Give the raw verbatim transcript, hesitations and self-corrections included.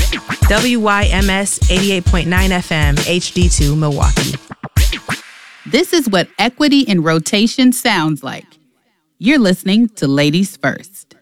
W Y M S eighty-eight point nine F M, H D two, Milwaukee. This is what equity in rotation sounds like. You're listening to Ladies First.